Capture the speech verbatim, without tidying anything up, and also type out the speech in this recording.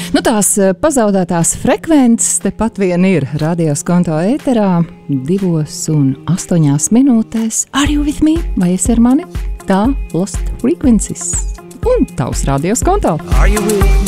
Nu, tās pazaudētās frekvences tepat vien ir radios konto ēterā divos un astoņās minūtēs. Are you with me? Vai esi ar mani? Tā, Lost Frequencies un tavs radios konto. Are you with me?